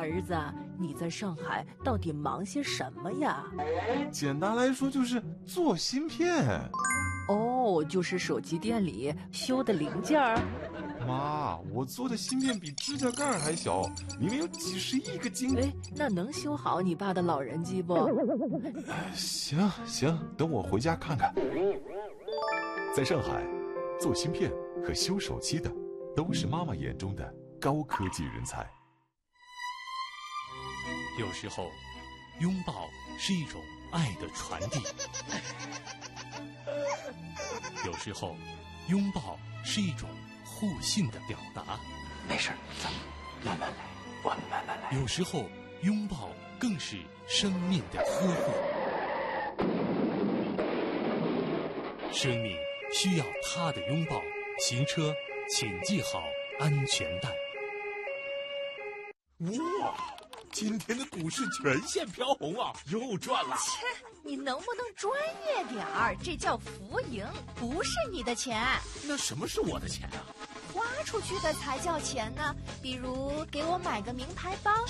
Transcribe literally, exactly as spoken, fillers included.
儿子，你在上海到底忙些什么呀？ 简单来说就是做芯片。 哦，就是手机店里修的零件儿。 妈，我做的芯片比指甲盖还小，里面有几十亿个晶。 哎，那能修好你爸的老人机不？ 行行，等我回家看看。 在上海，做芯片和修手机的都是妈妈眼中的高科技人才。 有时候，拥抱是一种爱的传递；有时候，拥抱是一种互信的表达。 没事，咱们慢慢来，我们慢慢来。 有时候，拥抱更是生命的呵护。生命需要他的拥抱，行车请系好安全带。 哇，今天的股市全线飘红啊，又赚了。 切，你能不能专业点儿？这叫浮盈，不是你的钱。 那什么是我的钱啊？ 花出去的才叫钱呢。比如给我买个名牌包。